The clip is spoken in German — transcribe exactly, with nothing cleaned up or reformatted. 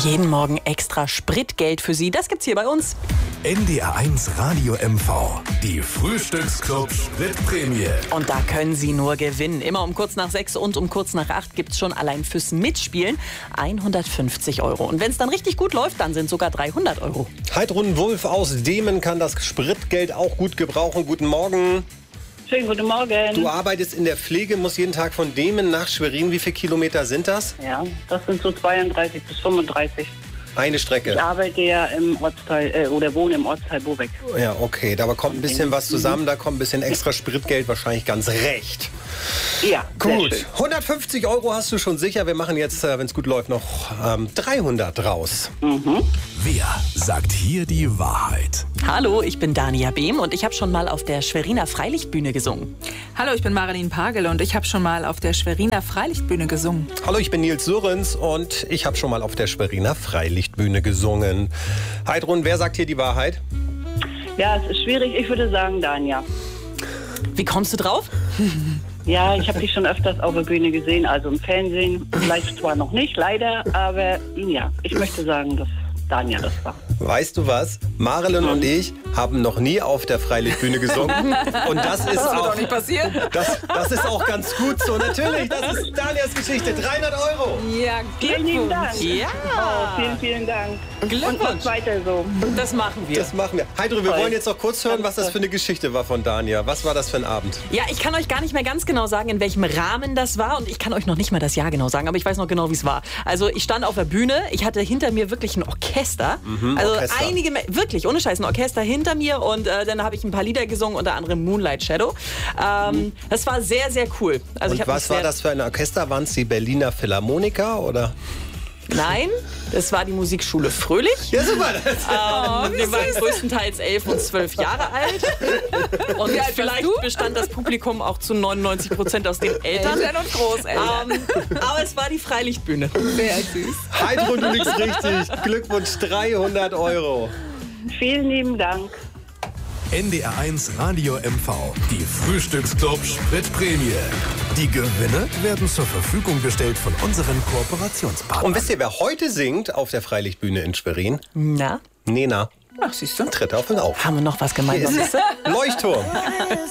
jeden Morgen extra Spritgeld für Sie. Das gibt's hier bei uns. N D R eins Radio M V. Die Frühstücksclub Spritprämie. Und da können Sie nur gewinnen. Immer um kurz nach sechs und um kurz nach acht gibt's schon allein fürs Mitspielen hundertfünfzig Euro. Und wenn es dann richtig gut läuft, dann sind sogar dreihundert Euro. Heidrun Wulff aus Demen kann das Spritgeld auch gut gebrauchen. Guten Morgen. Schönen guten Morgen. Du arbeitest in der Pflege, musst jeden Tag von Demen nach Schwerin. Wie viele Kilometer sind das? Ja, das sind so zweiunddreißig bis fünfunddreißig. Eine Strecke. Ich arbeite ja im Ortsteil, äh, oder wohne im Ortsteil Bobeck. Ja, okay. Da kommt ein bisschen was zusammen. Da kommt ein bisschen extra Spritgeld wahrscheinlich ganz recht. Ja, Gut. hundertfünfzig Euro hast du schon sicher. Wir machen jetzt, wenn es gut läuft, noch ähm, dreihundert raus. Mhm. Wer sagt hier die Wahrheit? Hallo, ich bin Dania Behm und ich habe schon mal auf der Schweriner Freilichtbühne gesungen. Hallo, ich bin Marilyn Pagel und ich habe schon mal auf der Schweriner Freilichtbühne gesungen. Hallo, ich bin Nils Surrens und ich habe schon mal auf der Schweriner Freilichtbühne gesungen. Heidrun, wer sagt hier die Wahrheit? Ja, es ist schwierig. Ich würde sagen, Dania. Wie kommst du drauf? Ja, ich habe dich schon öfters auf der Bühne gesehen, also im Fernsehen. Vielleicht zwar noch nicht, leider, aber ja, ich möchte sagen, dass Dania das war. Weißt du was? Marilyn und ich haben noch nie auf der Freilichtbühne gesungen. Und das ist Das wird auch doch nicht passieren. das, das ist auch ganz gut so. Natürlich, das ist Danias Geschichte. dreihundert Euro. Ja, Vielen lieben Dank. Ja, Oh, vielen, vielen Dank. Und Glückwunsch. macht weiter so. Das machen wir. Das machen wir. Heidrun, wir Toll. wollen jetzt noch kurz hören, was das für eine Geschichte war von Dania. Was war das für ein Abend? Ja, ich kann euch gar nicht mehr ganz genau sagen, in welchem Rahmen das war. Und ich kann euch noch nicht mal das Jahr genau sagen, aber ich weiß noch genau, wie es war. Also ich stand auf der Bühne, ich hatte hinter mir wirklich ein Orchester. also Orchester. einige, Me- wirklich, ohne Scheiß, ein Orchester hinter mir. Und äh, dann habe ich ein paar Lieder gesungen, unter anderem Moonlight Shadow. Ähm, das war sehr, sehr cool. Also ich Und hab was mich war sehr, das für ein Orchester? Waren es die Berliner Philharmoniker oder? Nein, das war die Musikschule Fröhlich. Ja, super. Ähm, wir waren größtenteils elf und zwölf Jahre alt. Und alt vielleicht warst du? bestand das Publikum auch zu neunundneunzig Prozent aus den Eltern. Eltern und Großeltern. Ähm, aber es war die Freilichtbühne. Sehr süß. Heidrun, du liegst richtig. Glückwunsch, dreihundert Euro. Vielen lieben Dank. N D R eins Radio M V. Die Frühstücksclub Spritprämie. Die Gewinne werden zur Verfügung gestellt von unseren Kooperationspartnern. Und wisst ihr, wer heute singt auf der Freilichtbühne in Schwerin? Na, Nena. Ach, siehst du? Tritt auf und auf. haben wir noch was gemeinsam? Leuchtturm.